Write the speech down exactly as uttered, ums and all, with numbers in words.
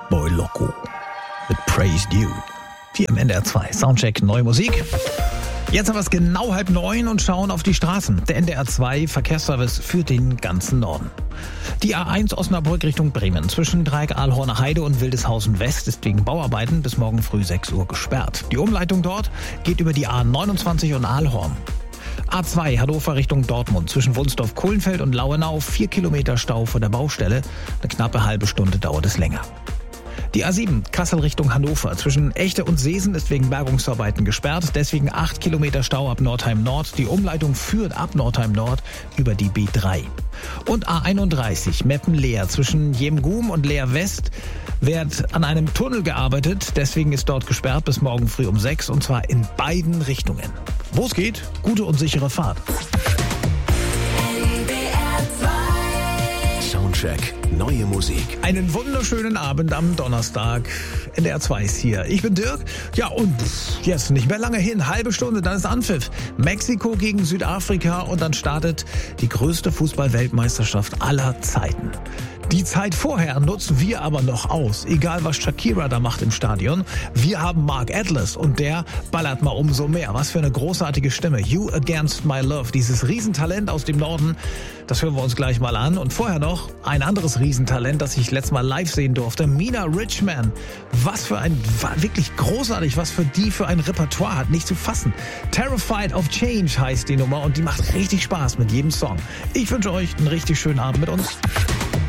Boy Loco mit Praised You. Hier im N D R zwei Soundcheck, neue Musik. Jetzt haben wir es genau halb neun und schauen auf die Straßen. Der N D R zwei Verkehrsservice für den ganzen Norden. Die A eins Osnabrück Richtung Bremen zwischen Dreieck Ahlhorner Heide und Wildeshausen West ist wegen Bauarbeiten bis morgen früh sechs Uhr gesperrt. Die Umleitung dort geht über die A neunundzwanzig und Ahlhorn. A zwei Hannover Richtung Dortmund zwischen Wunsdorf-Kohlenfeld und Lauenau, vier Kilometer Stau vor der Baustelle. Eine knappe halbe Stunde dauert es länger. Die A sieben Kassel Richtung Hannover zwischen Echte und Seesen ist wegen Bergungsarbeiten gesperrt. Deswegen acht Kilometer Stau ab Nordheim Nord. Die Umleitung führt ab Nordheim Nord über die B drei. Und A einunddreißig Meppen-Leer zwischen Jemgum und Leer West wird an einem Tunnel gearbeitet. Deswegen ist dort gesperrt bis morgen früh um sechs und zwar in beiden Richtungen. Wo es geht, gute und sichere Fahrt. Soundcheck, neue Musik. Einen wunderschönen Abend am Donnerstag. N D R zwei ist hier. Ich bin Dirk. Ja, und jetzt nicht mehr lange hin. Halbe Stunde, dann ist Anpfiff. Mexiko gegen Südafrika und dann startet die größte Fußball-Weltmeisterschaft aller Zeiten. Die Zeit vorher nutzen wir aber noch aus. Egal, was Shakira da macht im Stadion. Wir haben Mark Atlas und der ballert mal umso mehr. Was für eine großartige Stimme. You Against My Love. Dieses Riesentalent aus dem Norden. Das hören wir uns gleich mal an. Und vorher noch ein anderes Riesentalent, das ich letztes Mal live sehen durfte. Mina Richman. Was für ein, wirklich großartig, was für die für ein Repertoire hat. Nicht zu fassen. Terrified of Change heißt die Nummer und die macht richtig Spaß mit jedem Song. Ich wünsche euch einen richtig schönen Abend mit uns.